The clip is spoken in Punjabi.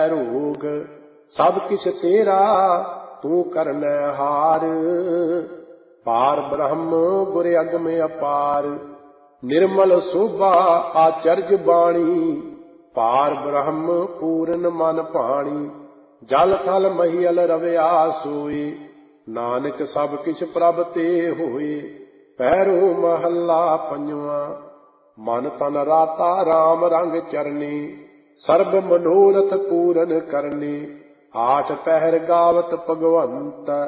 ਰੋਗ। ਸਭ ਕਿਛ ਤੇਰਾ ਤੂੰ ਕਰਨੈ ਹਾਰ। ਪਾਰ ਬ੍ਰਹਮ ਗੁਰ ਅਗਮ ਅਪਾਰ। ਨਿਰਮਲ ਸੋਭਾ ਆਚਰਜ ਬਾਣੀ। ਪਾਰ ਬ੍ਰਹਮ ਪੂਰਨ ਮਨ ਭਾਣੀ। ਜਲ ਥਲ ਮਹੀਅਲ ਰਵਿਆ ਸੋਏ। ਨਾਨਕ ਸਭ ਕਿਛ ਪ੍ਰਭ ਤੇ ਹੋਏ। ਪਹਿਰੋ ਮਹੱਲਾ ਪੰਜਵਾਂ। ਮਨ ਤਨ ਰਾਤਾ ਰਾਮ ਰੰਗ ਚਰਨੇ। ਸਰਬ ਮਨੋਰਥ ਪੂਰਨ ਕਰਨੇ। ਆਠ ਪਹਿਰ ਗਾਵਤ ਭਗਵੰਤ।